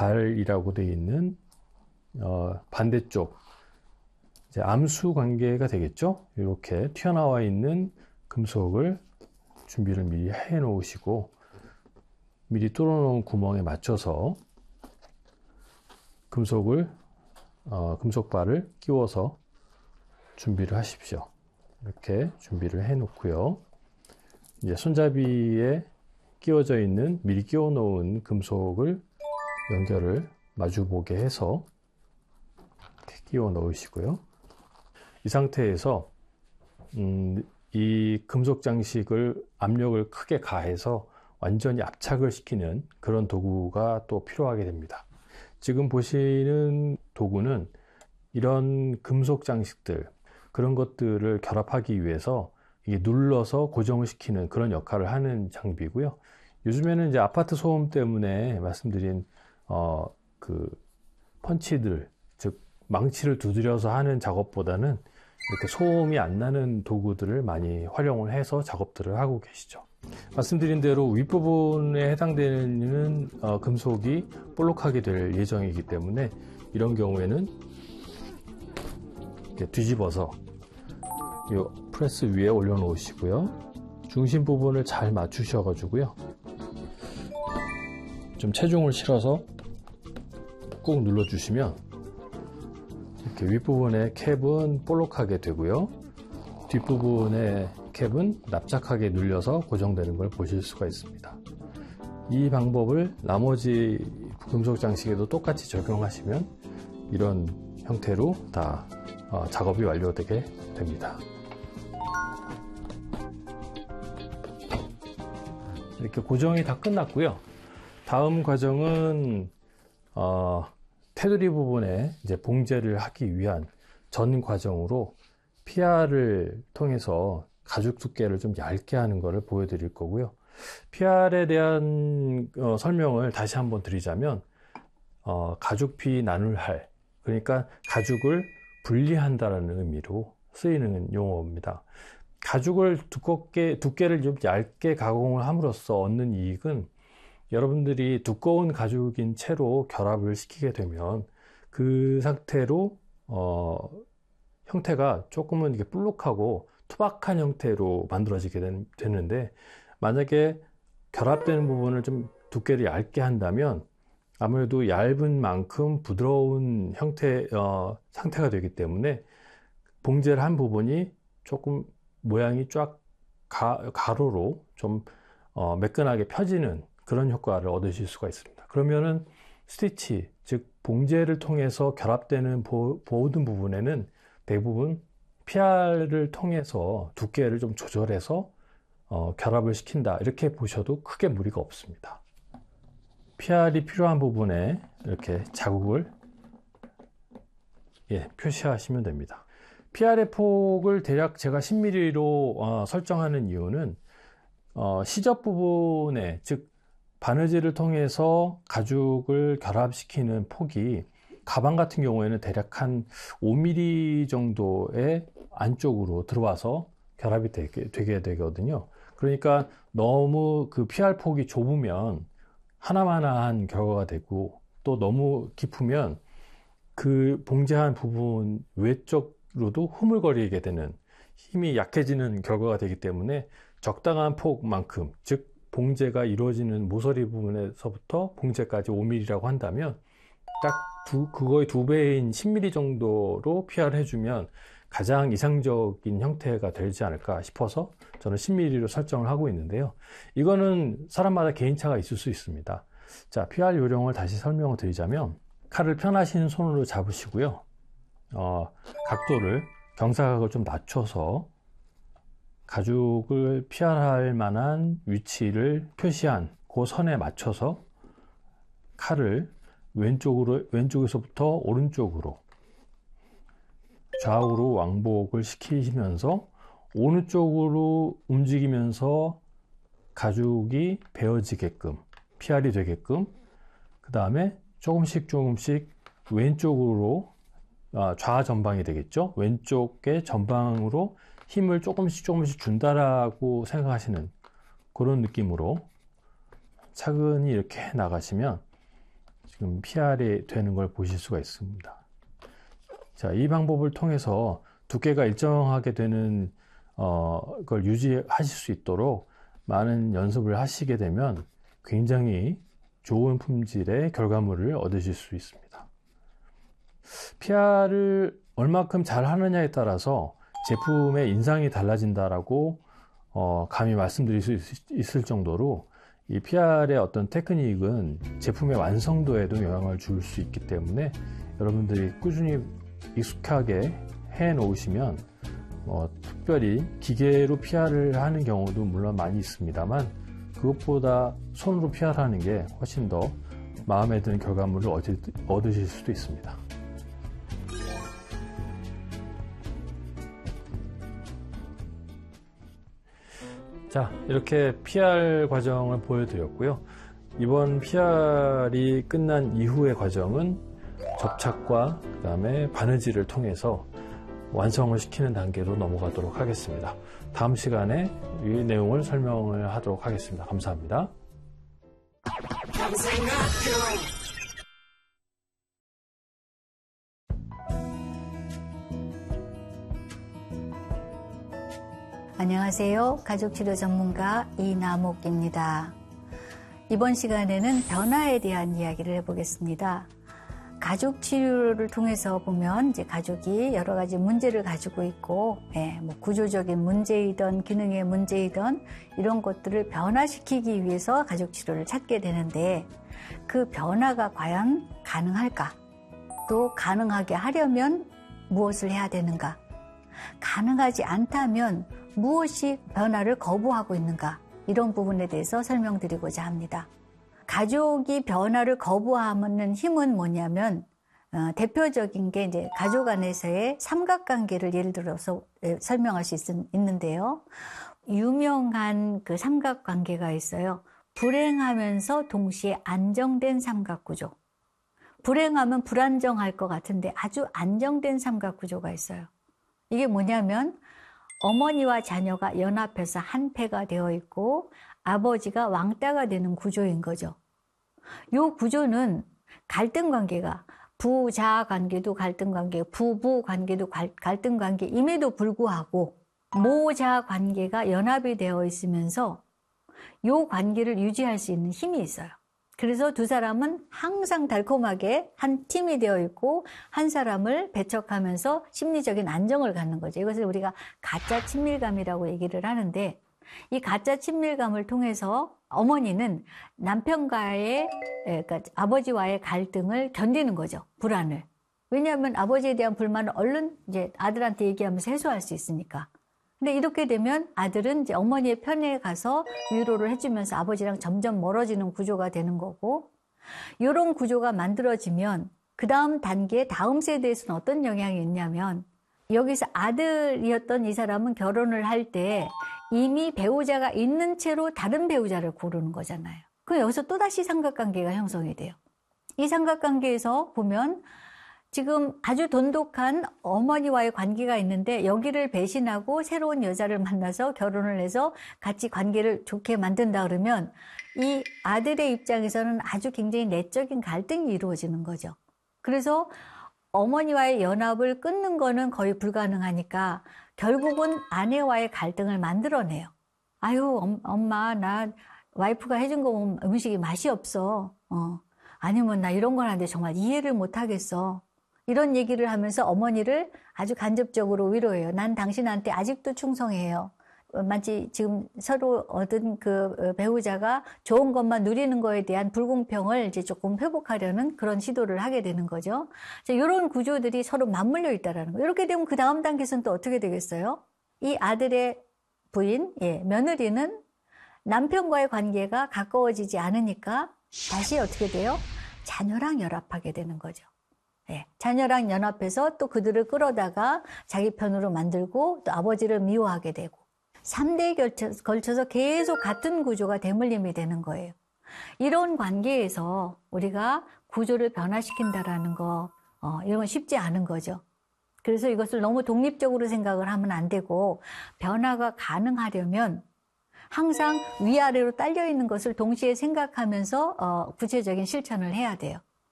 발이라고 되어 있는 반대쪽 이제 암수 관계가 되겠죠. 이렇게 튀어나와 있는 금속을 준비를 미리 해 놓으시고, 미리 뚫어 놓은 구멍에 맞춰서 금속발을 끼워서 준비를 하십시오. 이렇게 준비를 해 놓고요. 이제 손잡이에 끼워져 있는 미리 끼워 놓은 금속을 연결을 마주보게 해서 이렇게 끼워 넣으시고요. 이 상태에서 이 금속 장식을 압력을 크게 가해서 완전히 압착을 시키는 그런 도구가 또 필요하게 됩니다. 지금 보시는 도구는 이런 금속 장식들, 그런 것들을 결합하기 위해서 이게 눌러서 고정을 시키는 그런 역할을 하는 장비고요. 요즘에는 이제 아파트 소음 때문에 말씀드린 그 펀치들, 즉 망치를 두드려서 하는 작업보다는 이렇게 소음이 안 나는 도구들을 많이 활용을 해서 작업들을 하고 계시죠. 말씀드린 대로 윗부분에 해당되는 금속이 볼록하게 될 예정이기 때문에 이런 경우에는 이렇게 뒤집어서 이 프레스 위에 올려 놓으시고요. 중심 부분을 잘 맞추셔 가지고요. 좀 체중을 실어서 꾹 눌러 주시면 이렇게 윗부분의 캡은 볼록하게 되고요. 뒷부분의 캡은 납작하게 눌려서 고정되는 걸 보실 수가 있습니다. 이 방법을 나머지 금속 장식에도 똑같이 적용하시면 이런 형태로 다 작업이 완료되게 됩니다. 이렇게 고정이 다 끝났고요. 다음 과정은 테두리 부분에 이제 봉제를 하기 위한 전 과정으로 PR을 통해서 가죽 두께를 좀 얇게 하는 것을 보여드릴 거고요. PR에 대한 설명을 다시 한번 드리자면 가죽비 나눌 할, 그러니까 가죽을 분리한다라는 의미로 쓰이는 용어입니다. 가죽을 두께를 좀 얇게 가공을 함으로써 얻는 이익은, 여러분들이 두꺼운 가죽인 채로 결합을 시키게 되면 그 상태로 형태가 조금은 이게 볼록하고 투박한 형태로 만들어지게 되는데, 만약에 결합되는 부분을 좀 두께를 얇게 한다면 아무래도 얇은 만큼 부드러운 상태가 되기 때문에 봉제를 한 부분이 조금 모양이 쫙 가로로 좀 매끈하게 펴지는 그런 효과를 얻으실 수가 있습니다. 그러면은 스티치, 즉 봉제를 통해서 결합되는 모든 부분에는 대부분 PR을 통해서 두께를 좀 조절해서 결합을 시킨다, 이렇게 보셔도 크게 무리가 없습니다. PR이 필요한 부분에 이렇게 자국을 표시하시면 됩니다. PR의 폭을 대략 제가 10mm로 설정하는 이유는 시접 부분에, 즉 바느질을 통해서 가죽을 결합시키는 폭이 가방 같은 경우에는 대략 한 5mm 정도의 안쪽으로 들어와서 결합이 되게 되거든요. 그러니까 너무 그 PR 폭이 좁으면 하나마나한 결과가 되고, 또 너무 깊으면 그 봉제한 부분 외쪽으로도 흐물거리게 되는, 힘이 약해지는 결과가 되기 때문에 적당한 폭만큼, 즉 봉제가 이루어지는 모서리 부분에서부터 봉제까지 5mm라고 한다면 딱 그거의 2배인 10mm 정도로 PR을 해주면 가장 이상적인 형태가 되지 않을까 싶어서 저는 10mm로 설정을 하고 있는데요. 이거는 사람마다 개인차가 있을 수 있습니다. 자, PR 요령을 다시 설명을 드리자면, 칼을 편하신 손으로 잡으시고요. 각도를, 경사각을 좀 낮춰서 가죽을 PR할 만한 위치를 표시한 그 선에 맞춰서 칼을 왼쪽에서부터 오른쪽으로 좌우로 왕복을 시키시면서 어느 쪽으로 움직이면서 가죽이 베어지게끔, PR이 되게끔, 그 다음에 조금씩 왼쪽으로, 좌전방이 되겠죠. 왼쪽의 전방으로 힘을 조금씩 준다라고 생각하시는 그런 느낌으로 차근히 이렇게 나가시면 지금 PR이 되는 걸 보실 수가 있습니다. 자, 이 방법을 통해서 두께가 일정하게 되는 걸 유지하실 수 있도록 많은 연습을 하시게 되면 굉장히 좋은 품질의 결과물을 얻으실 수 있습니다. PR을 얼마큼 잘 하느냐에 따라서 제품의 인상이 달라진다라고 감히 말씀드릴 수 있을 정도로 이 PR의 어떤 테크닉은 제품의 완성도에도 영향을 줄 수 있기 때문에 여러분들이 꾸준히 익숙하게 해 놓으시면 특별히 기계로 PR을 하는 경우도 물론 많이 있습니다만 그것보다 손으로 PR하는 게 훨씬 더 마음에 드는 결과물을 얻으실 수도 있습니다. 자, 이렇게 PR 과정을 보여드렸고요. 이번 PR이 끝난 이후의 과정은 접착과 그 다음에 바느질을 통해서 완성을 시키는 단계로 넘어가도록 하겠습니다. 다음 시간에 이 내용을 설명을 하도록 하겠습니다. 감사합니다. 안녕하세요. 가족치료 전문가 이남옥입니다. 이번 시간에는 변화에 대한 이야기를 해보겠습니다. 가족치료를 통해서 보면 이제 가족이 여러 가지 문제를 가지고 있고, 뭐 구조적인 문제이든 기능의 문제이든 이런 것들을 변화시키기 위해서 가족치료를 찾게 되는데 그 변화가 과연 가능할까? 또 가능하게 하려면 무엇을 해야 되는가? 가능하지 않다면 무엇이 변화를 거부하고 있는가? 이런 부분에 대해서 설명드리고자 합니다. 가족이 변화를 거부하는 힘은 뭐냐면 대표적인 게 이제 가족 안에서의 삼각관계를 예를 들어서 설명할 수 있는데요. 유명한 그 삼각관계가 있어요. 불행하면서 동시에 안정된 삼각구조. 불행하면 불안정할 것 같은데 아주 안정된 삼각구조가 있어요. 이게 뭐냐면 어머니와 자녀가 연합해서 한 패가 되어 있고 아버지가 왕따가 되는 구조인 거죠. 이 구조는 갈등 관계가 부자 관계도 갈등 관계, 부부 관계도 갈등 관계임에도 불구하고 모자 관계가 연합이 되어 있으면서 이 관계를 유지할 수 있는 힘이 있어요. 그래서 두 사람은 항상 달콤하게 한 팀이 되어 있고 한 사람을 배척하면서 심리적인 안정을 갖는 거죠. 이것을 우리가 가짜 친밀감이라고 얘기를 하는데 이 가짜 친밀감을 통해서 어머니는 남편과의 그러니까 아버지와의 갈등을 견디는 거죠. 불안을. 왜냐하면 아버지에 대한 불만을 얼른 이제 아들한테 얘기하면서 해소할 수 있으니까. 근데 이렇게 되면 아들은 이제 어머니의 편에 가서 위로를 해주면서 아버지랑 점점 멀어지는 구조가 되는 거고, 이런 구조가 만들어지면 그 다음 단계, 다음 세대에서는 어떤 영향이 있냐면 여기서 아들이었던 이 사람은 결혼을 할 때 이미 배우자가 있는 채로 다른 배우자를 고르는 거잖아요. 그럼 여기서 또다시 삼각관계가 형성이 돼요. 이 삼각관계에서 보면 지금 아주 돈독한 어머니와의 관계가 있는데 여기를 배신하고 새로운 여자를 만나서 결혼을 해서 같이 관계를 좋게 만든다 그러면 이 아들의 입장에서는 아주 굉장히 내적인 갈등이 이루어지는 거죠. 그래서 어머니와의 연합을 끊는 거는 거의 불가능하니까 결국은 아내와의 갈등을 만들어내요. 아유, 엄마, 나 와이프가 해준 거 보면 음식이 맛이 없어. 아니면 나 이런 걸 하는데 정말 이해를 못 하겠어. 이런 얘기를 하면서 어머니를 아주 간접적으로 위로해요. 난 당신한테 아직도 충성해요. 마치 지금 서로 얻은 그 배우자가 좋은 것만 누리는 거에 대한 불공평을 이제 조금 회복하려는 그런 시도를 하게 되는 거죠. 자, 이런 구조들이 서로 맞물려 있다라는 거예요. 이렇게 되면 그 다음 단계에서는 또 어떻게 되겠어요? 이 아들의 부인, 며느리는 남편과의 관계가 가까워지지 않으니까 다시 어떻게 돼요? 자녀랑 연합하게 되는 거죠. 자녀랑 연합해서 또 그들을 끌어다가 자기 편으로 만들고 또 아버지를 미워하게 되고 3대에 걸쳐서 계속 같은 구조가 대물림이 되는 거예요. 이런 관계에서 우리가 구조를 변화시킨다라는 거 이런 건 쉽지 않은 거죠. 그래서 이것을 너무 독립적으로 생각을 하면 안 되고 변화가 가능하려면 항상 위아래로 딸려 있는 것을 동시에 생각하면서 구체적인 실천을 해야 돼요.